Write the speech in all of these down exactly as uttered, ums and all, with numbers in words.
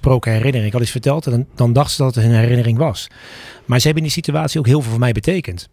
onbesproken herinnering. Ik had iets verteld en dan, dan dachten ze dat het een herinnering was. Maar ze hebben in die situatie ook heel veel voor mij betekend.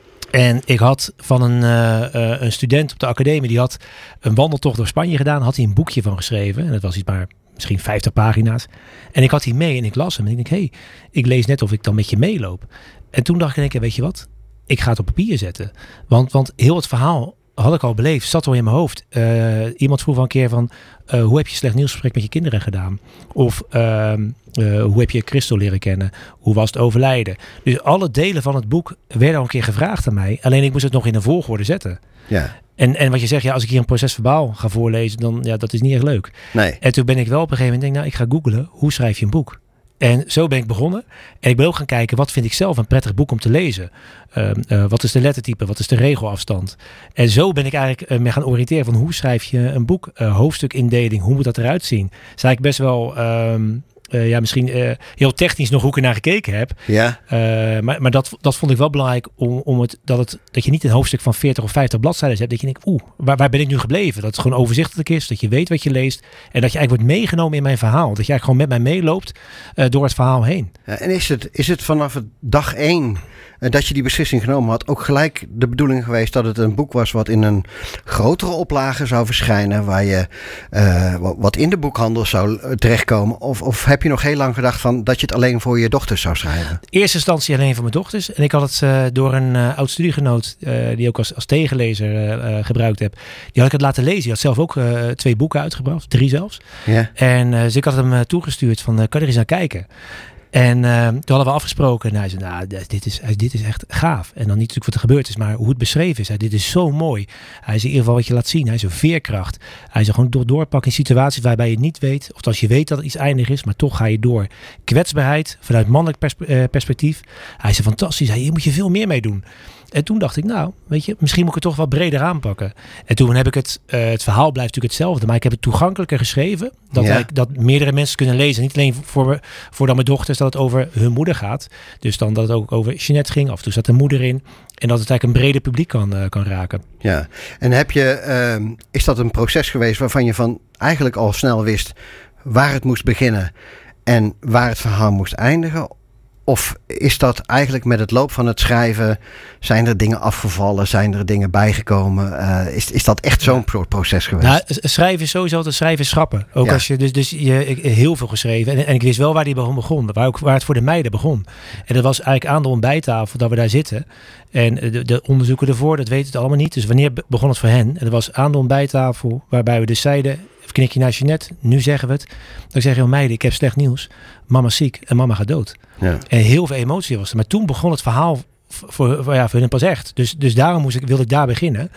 En ik had van een, uh, uh, een student op de academie, die had een wandeltocht door Spanje gedaan. Had hij een boekje van geschreven. En dat was iets maar misschien vijftig pagina's. En ik had die mee en ik las hem. En ik denk, hé, hey, ik lees net of ik dan met je meeloop. En toen dacht ik, denk, weet je wat? Ik ga het op papier zetten. Want, want heel het verhaal had ik al beleefd, zat al in mijn hoofd. Uh, iemand vroeg al een keer van, uh, hoe heb je slecht nieuwsgesprek met je kinderen gedaan? Of uh, uh, hoe heb je Christel leren kennen? Hoe was het overlijden? Dus alle delen van het boek werden al een keer gevraagd aan mij. Alleen ik moest het nog in een volgorde zetten. Ja. En, en wat je zegt, ja, als ik hier een procesverbaal ga voorlezen, dan ja, dat is niet echt leuk. Nee. En toen ben ik wel op een gegeven moment, denk, nou, ik ga googlen, hoe schrijf je een boek? En zo ben ik begonnen. En ik ben ook gaan kijken, wat vind ik zelf een prettig boek om te lezen? Uh, uh, wat is de lettertype? Wat is de regelafstand? En zo ben ik eigenlijk uh, me gaan oriënteren van hoe schrijf je een boek? Uh, hoofdstukindeling, hoe moet dat eruit zien? Dat is eigenlijk best wel... Um, Uh, ja, misschien uh, heel technisch nog hoe ik er naar gekeken heb. Ja. Uh, maar maar dat, dat vond ik wel belangrijk om, om het, dat, het, dat je niet een hoofdstuk van veertig of vijftig bladzijden hebt. Dat je denkt, oeh, waar, waar ben ik nu gebleven? Dat het gewoon overzichtelijk is, dat je weet wat je leest. En dat je eigenlijk wordt meegenomen in mijn verhaal. Dat je eigenlijk gewoon met mij meeloopt uh, door het verhaal heen. Ja, en is het, is het vanaf het dag één uh, dat je die beslissing genomen had, ook gelijk de bedoeling geweest dat het een boek was wat in een grotere oplage zou verschijnen, waar je uh, wat in de boekhandel zou terechtkomen? Of, of heb je nog heel lang gedacht van dat je het alleen voor je dochters zou schrijven? In eerste instantie alleen voor mijn dochters. En ik had het uh, door een uh, oud studiegenoot, uh, die ook als, als tegenlezer uh, uh, gebruikt heb. Die had ik het laten lezen. Die had zelf ook uh, twee boeken uitgebracht. Drie zelfs. Ja. En uh, dus ik had hem uh, toegestuurd van, uh, kan je er eens naar kijken? En uh, toen hadden we afgesproken. En hij zei, nou, dit is, dit is echt gaaf. En dan niet natuurlijk wat er gebeurd is, maar hoe het beschreven is. Hij, dit is zo mooi. Hij zei, in ieder geval wat je laat zien. Hij zei, veerkracht. Hij zei, gewoon door, doorpakken in situaties waarbij je niet weet. Of als je weet dat het iets eindig is, maar toch ga je door. Kwetsbaarheid, vanuit mannelijk perspe- uh, perspectief. Hij zei, fantastisch. Hij, hier moet je veel meer mee doen. En toen dacht ik, nou, weet je, misschien moet ik het toch wat breder aanpakken. En toen heb ik het, uh, het verhaal blijft natuurlijk hetzelfde, maar ik heb het toegankelijker geschreven. Dat, ja. ik, dat meerdere mensen kunnen lezen. Niet alleen voor, voor dan mijn dochters, dat het over hun moeder gaat. Dus dan dat het ook over Jeanette ging. Af en toe zat een moeder in. En dat het eigenlijk een breder publiek kan, uh, kan raken. Ja, en heb je, uh, is dat een proces geweest waarvan je van eigenlijk al snel wist waar het moest beginnen en waar het verhaal moest eindigen? Of is dat eigenlijk met het loop van het schrijven, zijn er dingen afgevallen, zijn er dingen bijgekomen? Uh, is, is dat echt zo'n pro- proces geweest? Nou, schrijven is sowieso altijd schrijven is schrappen. Ook ja. als je, dus, dus je, ik, heel veel geschreven. En, en ik wist wel waar die begon, waar, ook, waar het voor de meiden begon. En dat was eigenlijk aan de ontbijttafel dat we daar zitten. En de, de onderzoeken ervoor, dat weten het allemaal niet. Dus wanneer begon het voor hen? En dat was aan de ontbijttafel, waarbij we dus zeiden, even knikje naar Jeanette, nu zeggen we het. Dan zeg je, meiden, ik heb slecht nieuws. Mama is ziek en mama gaat dood. Ja. En heel veel emotie was er. Maar toen begon het verhaal voor, voor, ja, voor hen pas echt. Dus, dus daarom moest ik, wilde ik daar beginnen.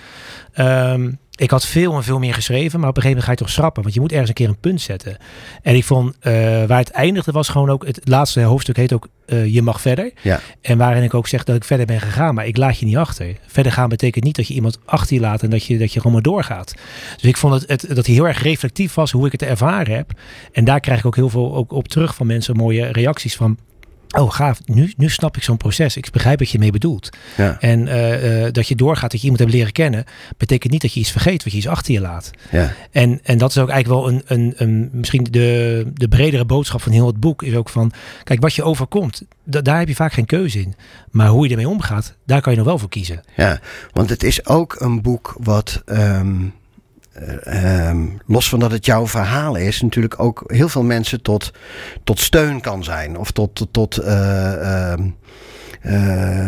Um, ik had veel en veel meer geschreven, maar op een gegeven moment ga je toch schrappen. Want je moet ergens een keer een punt zetten. En ik vond, uh, waar het eindigde was gewoon ook, het laatste hoofdstuk heet ook uh, Je mag verder. Ja. En waarin ik ook zeg dat ik verder ben gegaan, maar ik laat je niet achter. Verder gaan betekent niet dat je iemand achter je laat en dat je, dat je gewoon maar doorgaat. Dus ik vond het, het, dat hij heel erg reflectief was hoe ik het ervaren heb. En daar krijg ik ook heel veel ook op terug van mensen, mooie reacties van, oh gaaf, nu, nu snap ik zo'n proces. Ik begrijp wat je mee bedoelt. Ja. En uh, uh, dat je doorgaat, dat je iemand hebt leren kennen, betekent niet dat je iets vergeet, wat je iets achter je laat. Ja. En, en dat is ook eigenlijk wel een, een, een misschien de, de bredere boodschap van heel het boek, is ook van, kijk, wat je overkomt, da- daar heb je vaak geen keuze in. Maar hoe je ermee omgaat, daar kan je nog wel voor kiezen. Ja, want het is ook een boek wat, Um... Uh, um, los van dat het jouw verhaal is, natuurlijk ook heel veel mensen tot, tot steun kan zijn. Of tot, tot, tot uh, um, uh,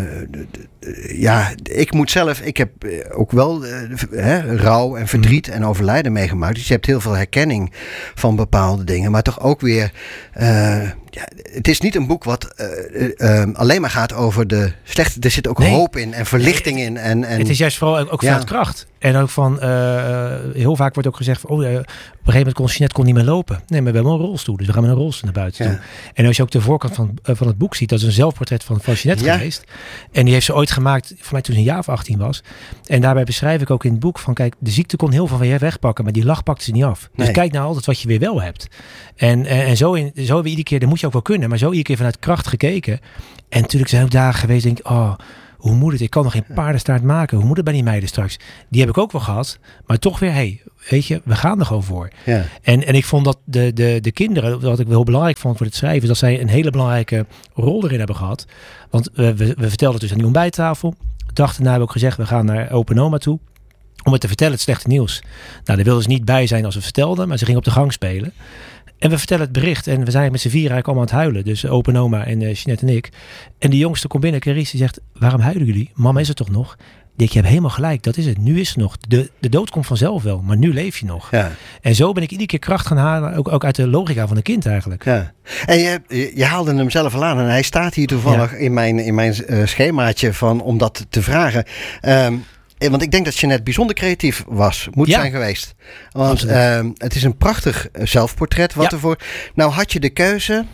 ja, ik moet zelf, ik heb ook wel uh, hè, rouw en verdriet en overlijden meegemaakt. Dus je hebt heel veel herkenning van bepaalde dingen. Maar toch ook weer, uh, ja, het is niet een boek wat uh, uh, um, alleen maar gaat over de slechte. Er zit ook nee. hoop in en verlichting in. En, en, het is juist vooral ook vanuit ja. kracht. En ook van, uh, heel vaak wordt ook gezegd van, oh, uh, op een gegeven moment kon Jeanette kon niet meer lopen. Nee, maar we hebben een rolstoel, dus we gaan met een rolstoel naar buiten ja. toe. En als je ook de voorkant van, uh, van het boek ziet, dat is een zelfportret van, van Jeanette ja. geweest. En die heeft ze ooit gemaakt, voor mij toen ze een jaar of achttien was. En daarbij beschrijf ik ook in het boek van, kijk, de ziekte kon heel veel van je wegpakken, maar die lach pakte ze niet af. Dus nee. kijk nou altijd wat je weer wel hebt. En, en, en zo, in, zo hebben we iedere keer, dat moet je ook wel kunnen, maar zo iedere keer vanuit kracht gekeken. En natuurlijk zijn ook dagen geweest, denk ik, oh, hoe moet het? Ik kan nog geen paardenstaart maken. Hoe moet het bij die meiden straks? Die heb ik ook wel gehad. Maar toch weer, hey, weet je, we gaan er gewoon voor. Ja. En, en ik vond dat de, de, de kinderen, wat ik wel heel belangrijk vond voor het schrijven, dat zij een hele belangrijke rol erin hebben gehad. Want we, we, we vertelden het dus aan die ontbijttafel. De dag daarna hebben we ook gezegd, we gaan naar Open Oma toe. Om het te vertellen, het slechte nieuws. Nou, daar wilden ze niet bij zijn als we vertelden, maar ze gingen op de gang spelen. En we vertellen het bericht en we zijn met z'n vier eigenlijk allemaal aan het huilen. Dus Open Oma en uh, Jeanette en ik. En die jongste komt binnen, Carice, die zegt, waarom huilen jullie? Mama is er toch nog? Dick, je hebt helemaal gelijk, dat is het. Nu is het nog. De, de dood komt vanzelf wel, maar nu leef je nog. Ja. En zo ben ik iedere keer kracht gaan halen, ook, ook uit de logica van een kind eigenlijk. Ja. En je, je, je haalde hem zelf al aan en hij staat hier toevallig ja. in mijn, in mijn uh, schemaatje van, om dat te vragen. Um, Want ik denk dat Jeanette bijzonder creatief was, moet ja. zijn geweest. Want uh, het is een prachtig zelfportret wat ja. ervoor. Nou had je de keuze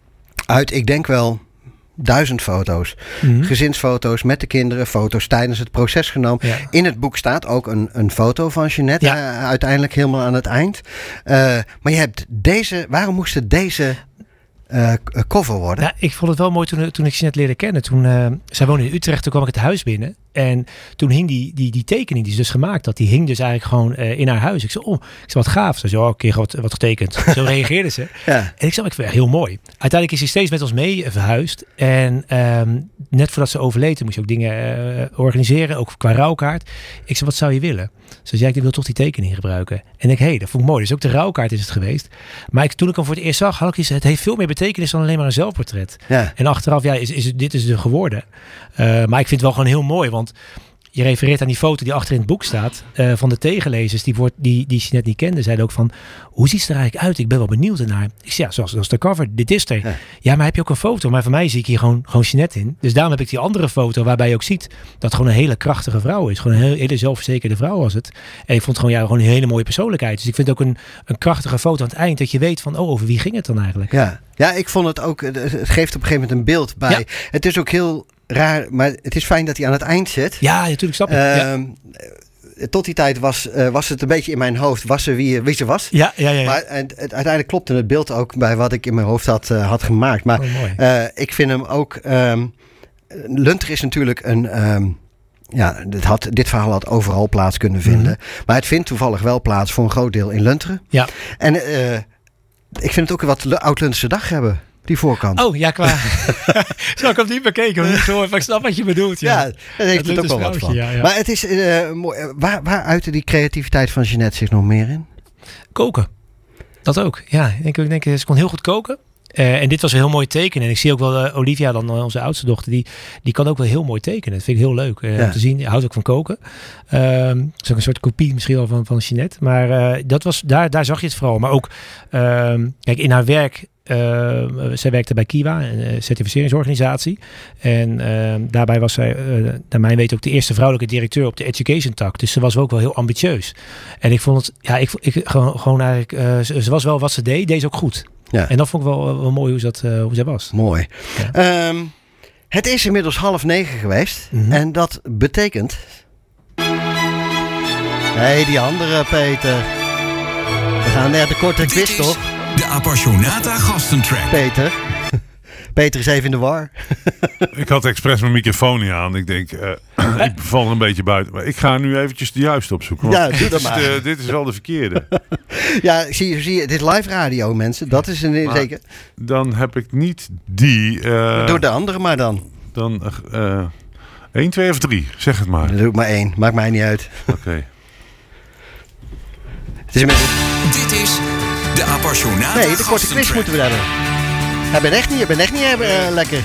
uit, ik denk wel, duizend foto's. Mm-hmm. Gezinsfoto's met de kinderen, foto's tijdens het proces genomen. Ja. In het boek staat ook een, een foto van Jeanette, ja. uh, uiteindelijk helemaal aan het eind. Uh, maar je hebt deze, waarom moest het deze Uh, cover worden? Ja, ik vond het wel mooi toen, toen ik Jeanette leerde kennen. Toen, uh, zij woonde in Utrecht, toen kwam ik het huis binnen. En toen hing die, die, die tekening die ze dus gemaakt had, die hing dus eigenlijk gewoon uh, in haar huis. Ik zei, oh, ik zei, wat gaaf. Ze zei, oh, een keer wat, wat getekend. Zo reageerde ze. Ja. En ik zei, ik vind het heel mooi. Uiteindelijk is hij steeds met ons mee verhuisd. En um, net voordat ze overleed, moest je ook dingen uh, organiseren, ook qua rouwkaart. Ik zei, wat zou je willen? Ze zei, ik wil toch die tekening gebruiken. En ik, hé, hey, dat vond ik mooi. Dus ook de rouwkaart is het geweest. Maar ik, toen ik hem voor het eerst zag, had ik iets, het heeft veel meer betekenis dan alleen maar een zelfportret. Ja. En achteraf, ja, is, is, dit is er geworden. Uh, maar ik vind het wel gewoon heel mooi, want je refereert aan die foto die achter in het boek staat. Uh, van de tegenlezers die, wordt, die, die Jeanette niet kende. Zeiden ook van, hoe ziet ze er eigenlijk uit? Ik ben wel benieuwd ernaar. Ik zei, ja, zoals, zoals de cover. Dit is er. Ja. ja, maar heb je ook een foto? Maar voor mij zie ik hier gewoon, gewoon Jeanette in. Dus daarom heb ik die andere foto waarbij je ook ziet dat het gewoon een hele krachtige vrouw is. Gewoon een hele, hele zelfverzekerde vrouw was het. En ik vond gewoon, ja, gewoon een hele mooie persoonlijkheid. Dus ik vind ook een, een krachtige foto aan het eind. Dat je weet van, oh, over wie ging het dan eigenlijk? Ja, ja, ik vond het ook, het geeft op een gegeven moment een beeld bij. Ja. Het is ook heel raar, maar het is fijn dat hij aan het eind zit. Ja, natuurlijk, snap ik. Uh, ja. Tot die tijd was, uh, was het een beetje in mijn hoofd, was ze wie, wie ze was. Ja, ja, ja. ja. Maar het, het, uiteindelijk klopte het beeld ook bij wat ik in mijn hoofd had, uh, had gemaakt. Maar oh, uh, ik vind hem ook, um, Lunteren is natuurlijk een, um, ja, dit, had, dit verhaal had overal plaats kunnen vinden. Mm-hmm. Maar het vindt toevallig wel plaats voor een groot deel in Lunteren. Ja. En uh, ik vind het ook wat oud-Lunterse dag hebben. Die voorkant. Oh, ja, qua... Zo, ik heb niet bekeken. Maar ik snap wat je bedoelt. Ja, ja daar heeft het ook wel wat van. Ja, ja. Maar het is... Uh, mooi. Waar, waar uitte die creativiteit van Jeanette zich nog meer in? Koken. Dat ook. Ja, ik denk, ze kon heel goed koken. Uh, en dit was een heel mooi tekenen. En ik zie ook wel uh, Olivia, dan uh, onze oudste dochter, die, die kan ook wel heel mooi tekenen. Dat vind ik heel leuk uh, ja. om te zien. Hij houdt ook van koken. Uh, dat is ook een soort kopie misschien wel van, van Jeanette. Maar uh, dat was, daar, daar zag je het vooral. Maar ook, uh, kijk, in haar werk... Uh, zij werkte bij Kiwa, een uh, certificeringsorganisatie. En uh, daarbij was zij, uh, naar mijn weten, ook de eerste vrouwelijke directeur op de education tak. Dus ze was ook wel heel ambitieus. En ik vond het, ja, ik, ik gewoon, gewoon eigenlijk, uh, ze, ze was wel wat ze deed, deed ze ook goed. Ja. En dat vond ik wel, wel mooi hoe, dat, uh, hoe zij was. Mooi. Ja. Um, het is inmiddels half negen geweest. Mm-hmm. En dat betekent... Nee, die andere Peter. We gaan naar de korte quiz, toch? De Appassionata gastentrack. Peter. Peter is even in de war. Ik had expres mijn microfoon niet aan. Ik denk, uh, ik val er een beetje buiten. Maar ik ga nu eventjes de juiste opzoeken. Ja, doe dat maar. De, dit is wel de verkeerde. Ja, zie je, zie je, dit is live radio, mensen. Dat is een maar zeker. Dan heb ik niet die. Uh, Doe de andere maar dan. Dan uh, één, twee of drie. Zeg het maar. Dan doe ik maar één. Maakt mij niet uit. Oké. Okay. Het is inmiddels... Dit is de Appassionata. Nee, de korte quiz moeten we hebben. Hij bent echt niet, hij bent echt niet uh, lekker.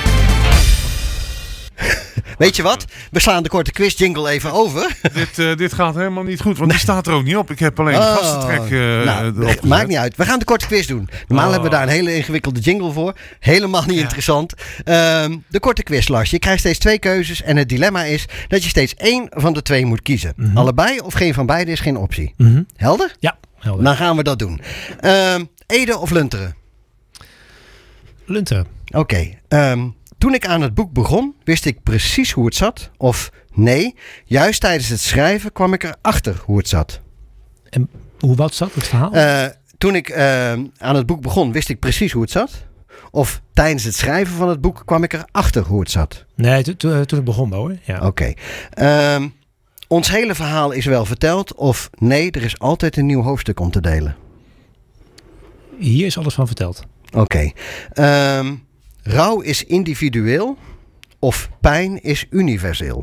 Weet je wat? We slaan de korte quiz jingle even over. Dit, uh, dit gaat helemaal niet goed, want nee. Die staat er ook niet op. Ik heb alleen oh, de gastentrek uh, nou, erop gezet. Maakt niet uit. We gaan de korte quiz doen. Normaal oh. hebben we daar een hele ingewikkelde jingle voor. Helemaal niet ja. interessant. Um, de korte quiz, Lars. Je krijgt steeds twee keuzes en het dilemma is dat je steeds één van de twee moet kiezen. Mm-hmm. Allebei of geen van beide is geen optie. Mm-hmm. Helder? Ja, helder. Dan gaan we dat doen. Um, Ede of Lunteren? Lunteren. Oké. Okay. Um, Toen ik aan het boek begon, wist ik precies hoe het zat. Of nee, juist tijdens het schrijven kwam ik erachter hoe het zat. En hoe wat zat het verhaal? Uh, toen ik uh, aan het boek begon, wist ik precies hoe het zat. Of tijdens het schrijven van het boek kwam ik erachter hoe het zat? Nee, to, to, toen ik begon hoor. Ja. Oké. Okay. Um, ons hele verhaal is wel verteld. Of nee, er is altijd een nieuw hoofdstuk om te delen. Hier is alles van verteld. Oké. Okay. Um, rouw is individueel. Of pijn is universeel?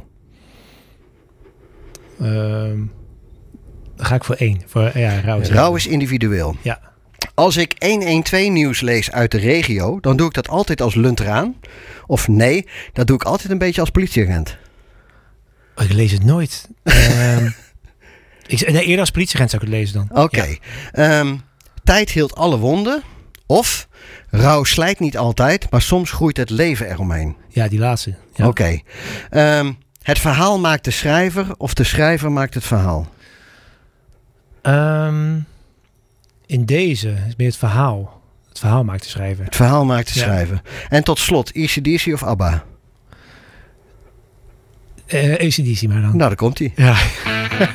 Um, dan ga ik voor één. Voor, ja, rouw is, rouw is individueel. Ja. Als ik honderdtwaalf nieuws lees uit de regio, dan doe ik dat altijd als lunteraan. Of nee, dat doe ik altijd een beetje als politieagent. Oh, ik lees het nooit. um, ik, nee, eerder als politieagent zou ik het lezen dan. Oké. Okay. Ja. Um, tijd heelt alle wonden. Of rouw slijt niet altijd, maar soms groeit het leven eromheen. Ja, die laatste. Ja. Oké. Okay. Um, het verhaal maakt de schrijver of de schrijver maakt het verhaal? Um, in deze is meer het verhaal. Het verhaal maakt de schrijver. Het verhaal maakt de ja. schrijver. En tot slot, A C D C of ABBA? Uh, A C D C maar dan. Nou, daar komt hij. Ja.